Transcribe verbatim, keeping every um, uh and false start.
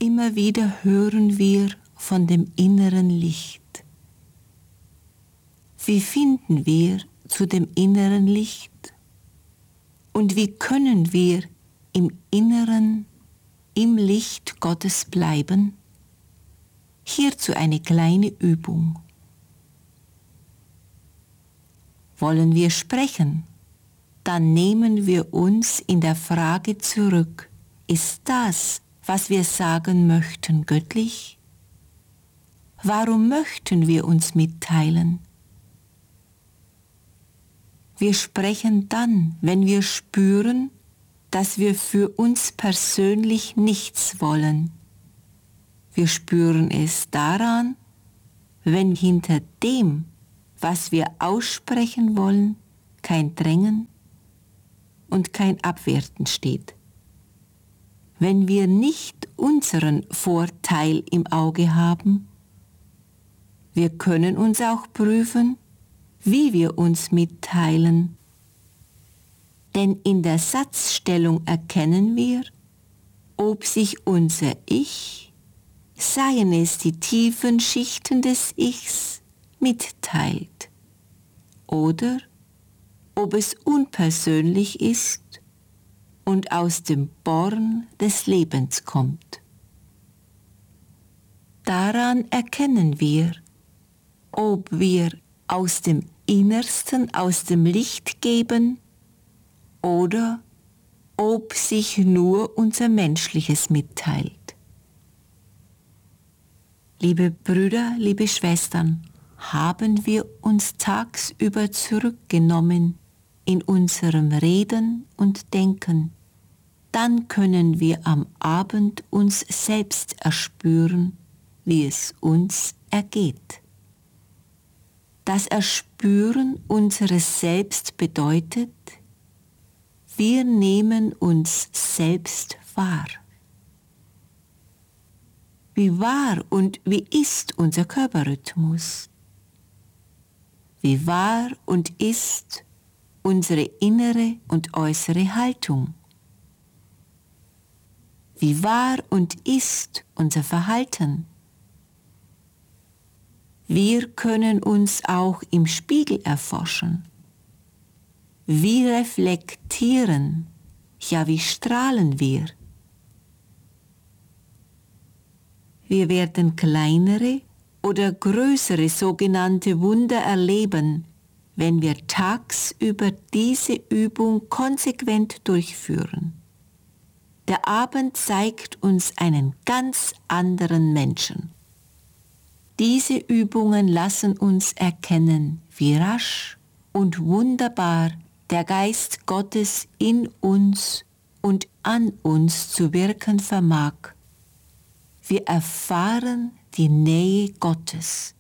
immer wieder hören wir von dem inneren Licht. Wie finden wir zu dem inneren Licht? Und wie können wir im Inneren, im Licht Gottes bleiben? Hierzu eine kleine Übung. Wollen wir sprechen? Dann nehmen wir uns in der Frage zurück, ist das, was wir sagen möchten, göttlich? Warum möchten wir uns mitteilen? Wir sprechen dann, wenn wir spüren, dass wir für uns persönlich nichts wollen. Wir spüren es daran, wenn hinter dem, was wir aussprechen wollen, kein Drängen und kein Abwerten steht. Wenn wir nicht unseren Vorteil im Auge haben, wir können uns auch prüfen, wie wir uns mitteilen. Denn in der Satzstellung erkennen wir, ob sich unser Ich, seien es die tiefen Schichten des Ichs, mitteilt oder ob es unpersönlich ist und aus dem Born des Lebens kommt. Daran erkennen wir, ob wir aus dem Innersten, aus dem Licht geben oder ob sich nur unser Menschliches mitteilt. Liebe Brüder, liebe Schwestern, haben wir uns tagsüber zurückgenommen in unserem Reden und Denken, dann können wir am Abend uns selbst erspüren, wie es uns ergeht. Das Erspüren unseres Selbst bedeutet, wir nehmen uns selbst wahr. Wie war und wie ist unser Körperrhythmus? Wie war und ist unsere innere und äußere Haltung? Wie war und ist unser Verhalten? Wir können uns auch im Spiegel erforschen. Wie reflektieren, ja wie strahlen wir? Wir werden kleinere oder größere sogenannte Wunder erleben, wenn wir tagsüber diese Übung konsequent durchführen. Der Abend zeigt uns einen ganz anderen Menschen. Diese Übungen lassen uns erkennen, wie rasch und wunderbar der Geist Gottes in uns und an uns zu wirken vermag. Wir erfahren die Nähe Gottes.